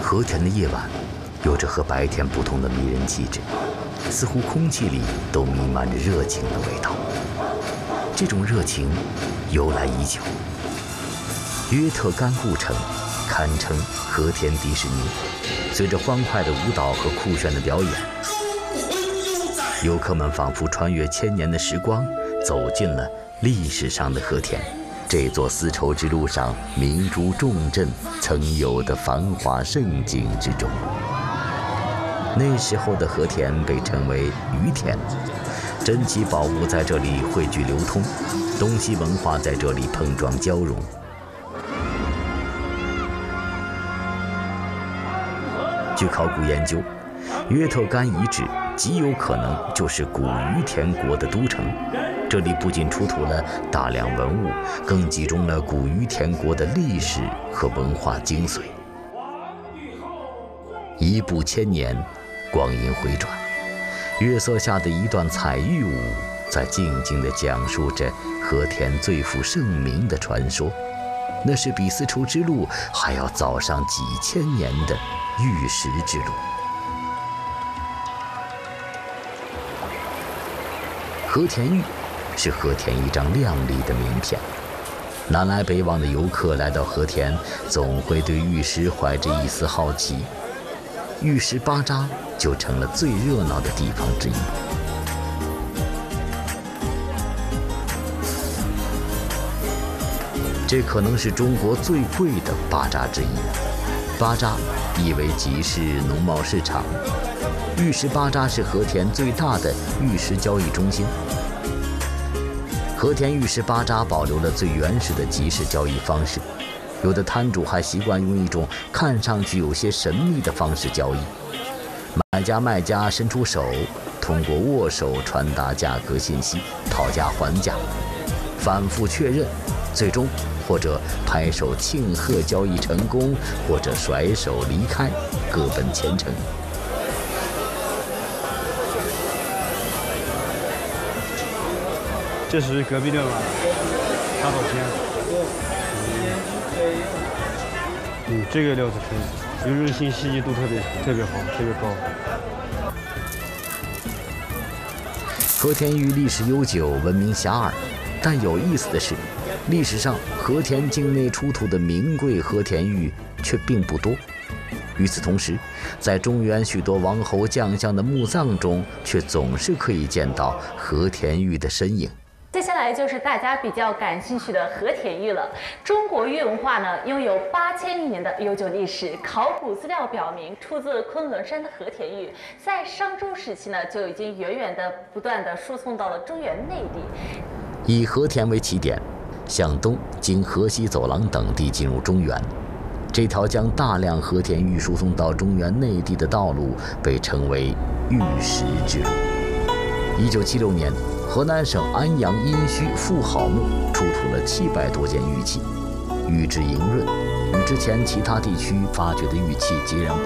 和田的夜晚有着和白天不同的迷人气质，似乎空气里都弥漫着热情的味道。这种热情由来已久。约特干故城堪称和田迪士尼，随着欢快的舞蹈和酷炫的表演，游客们仿佛穿越千年的时光，走进了历史上的和田，这座丝绸之路上明珠重镇曾有的繁华盛景之中。那时候的和田被称为于田，珍奇宝物在这里汇聚流通，东西文化在这里碰撞交融。据考古研究，约特干遗址极有可能就是古于田国的都城。这里不仅出土了大量文物，更集中了古于田国的历史和文化精髓。一步千年，光阴回转，月色下的一段彩玉舞，在静静地讲述着和田最负盛名的传说。那是比丝绸之路还要早上几千年的玉石之路。和田玉是和田一张亮丽的名片，南来北往的游客来到和田，总会对玉石怀着一丝好奇。玉石巴扎就成了最热闹的地方之一。这可能是中国最贵的巴扎之一。巴扎意为集市、农贸市场。玉石巴扎是和田最大的玉石交易中心。和田玉石巴扎保留了最原始的集市交易方式，有的摊主还习惯用一种看上去有些神秘的方式交易。买家卖家伸出手，通过握手传达价格信息，讨价还价，反复确认，最终或者拍手庆贺交易成功，或者甩手离开，各奔前程。 这是隔壁的吗？多少钱？这个料子可以，有韧性、细腻度特别好，特别高。 和田玉历史悠久，闻名遐迩，但有意思的是，历史上和田境内出土的名贵和田玉却并不多。与此同时，在中原许多王侯将相的墓葬中，却总是可以见到和田玉的身影。 接下来就是大家比较感兴趣的和田玉了。中国玉文化呢，拥有8000余年的悠久历史。考古资料表明，出自昆仑山的和田玉，在商周时期呢，就已经远远的不断的输送到了中原内地。 以和田为起点，向东经河西走廊等地进入中原。这条将大量和田玉输送到中原内地的道路，被称为玉石之路。1976年。河南省安阳殷墟妇好墓出土了700多件玉器，玉质莹润，与之前其他地区发掘的玉器截然不同。